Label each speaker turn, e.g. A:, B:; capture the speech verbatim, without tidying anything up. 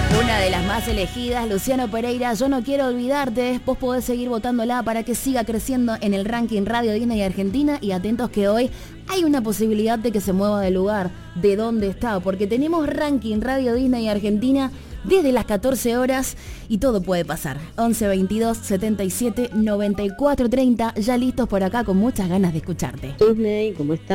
A: Una de las más elegidas, Luciano Pereira, Yo no quiero olvidarte. Vos podés seguir votándola para que siga creciendo en el ranking Radio Disney Argentina, y atentos que hoy hay una posibilidad de que se mueva de lugar, de dónde está, porque tenemos ranking Radio Disney Argentina desde las catorce horas y todo puede pasar. once veintidós setenta y siete noventa y cuatro treinta, ya listos por acá con muchas ganas de escucharte.
B: Disney, ¿cómo estás?